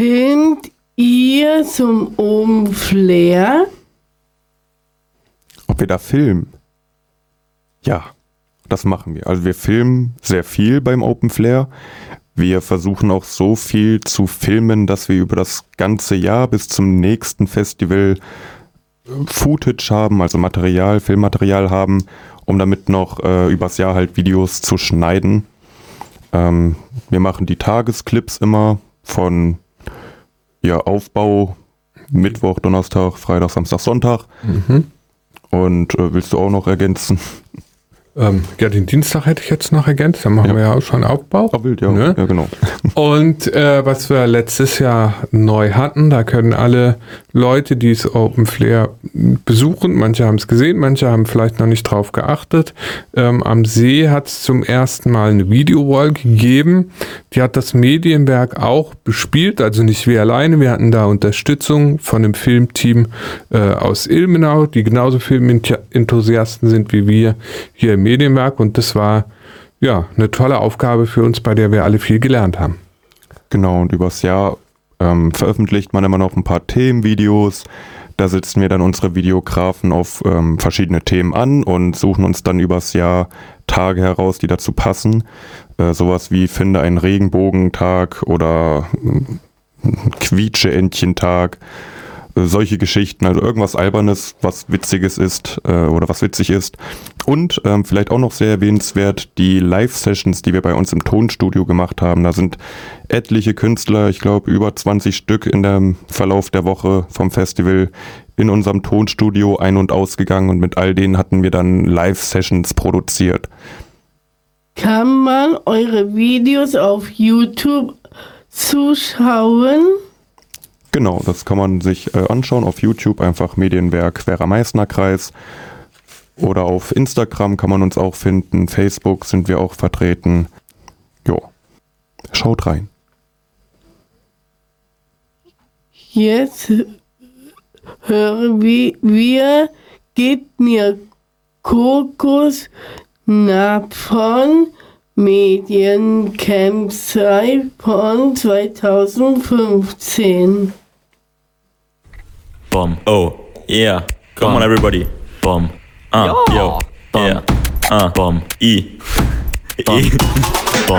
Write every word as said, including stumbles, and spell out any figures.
Filmt ihr zum Open Flair? Ob wir da filmen? Ja, das machen wir. Also wir filmen sehr viel beim Open Flair. Wir versuchen auch so viel zu filmen, dass wir über das ganze Jahr bis zum nächsten Festival Footage haben, also Material, Filmmaterial haben, um damit noch äh, übers Jahr halt Videos zu schneiden. Ähm, wir machen die Tagesclips immer von ja, Aufbau, Mittwoch, Donnerstag, Freitag, Samstag, Sonntag. Mhm. Und äh, willst du auch noch ergänzen? Ähm, ja, den Dienstag hätte ich jetzt noch ergänzt, da machen Ja. wir ja auch schon Aufbau. Ah, wild, ja. Ne? Ja, genau. Und äh, was wir letztes Jahr neu hatten, da können alle Leute, die es Open Flair besuchen, manche haben es gesehen, manche haben vielleicht noch nicht drauf geachtet. Ähm, am See hat es zum ersten Mal eine Videowall gegeben. Die hat das Medienwerk auch bespielt, also nicht wir alleine. Wir hatten da Unterstützung von einem Filmteam äh, aus Ilmenau, die genauso Filmenthusiasten sind wie wir hier im Medienwerk. Und das war ja eine tolle Aufgabe für uns, bei der wir alle viel gelernt haben. Genau, und übers Jahr ähm, veröffentlicht man immer noch ein paar Themenvideos. Da setzen wir dann unsere Videografen auf ähm, verschiedene Themen an und suchen uns dann übers Jahr Tage heraus, die dazu passen. Äh, sowas wie Finde einen Regenbogentag oder äh, Quietsche-Entchen-Tag. Äh, solche Geschichten, also irgendwas Albernes, was Witziges ist äh, oder was witzig ist. Und ähm, vielleicht auch noch sehr erwähnenswert, die Live-Sessions, die wir bei uns im Tonstudio gemacht haben. Da sind etliche Künstler, ich glaube über zwanzig Stück in dem Verlauf der Woche vom Festival in unserem Tonstudio ein- und ausgegangen und mit all denen hatten wir dann Live-Sessions produziert. Kann man eure Videos auf YouTube zuschauen? Genau, das kann man sich äh, anschauen auf YouTube, einfach Medienwerk Werra-Meißner-Kreis. Oder auf Instagram kann man uns auch finden, Facebook sind wir auch vertreten. Jo, schaut rein. Jetzt hören wir, wir Gib mir Kokos von Mediencampsite von zweitausendfünfzehn. Bomb. Oh, yeah. Come on, everybody. Bomb. Uh, yo. Yo. Yeah. Uh, bomb. E. E. Bomb.